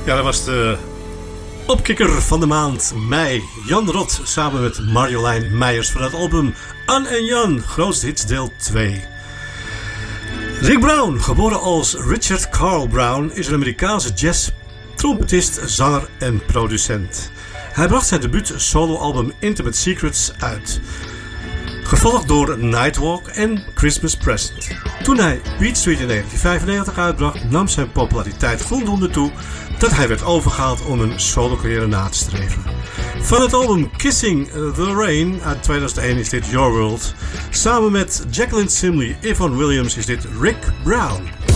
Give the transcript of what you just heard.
Ja, dat was de opkikker van de maand mei. Jan Rot samen met Marjolein Meijers van het album Ann en Jan, grootste hits deel 2. Rick Brown, geboren als Richard Carl Brown, is een Amerikaanse jazz, trompetist, zanger en producent. Hij bracht zijn debuut soloalbum Intimate Secrets uit, gevolgd door Nightwalk en Christmas Present. Toen hij Beat Street in 1995 uitbracht, nam zijn populariteit voldoende toe dat hij werd overgehaald om een solo-carrière na te streven. Van het album Kissing the Rain uit 2001 is dit Your World. Samen met Jacqueline Simley, Yvonne Williams is dit Rick Brown.